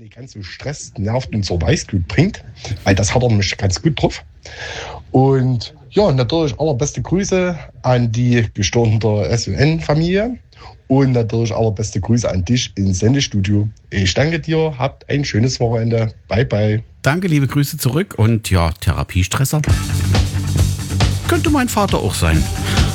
nicht ganz so stresst, nervt und zur Weißglut bringt, weil das hat er nämlich ganz gut drauf. Und ja, natürlich allerbeste Grüße an die Gestorben der SUN-Familie und natürlich allerbeste Grüße an dich ins Sendestudio. Ich danke dir, habt ein schönes Wochenende. Bye, bye. Danke, liebe Grüße zurück und ja, Therapiestresser könnte mein Vater auch sein.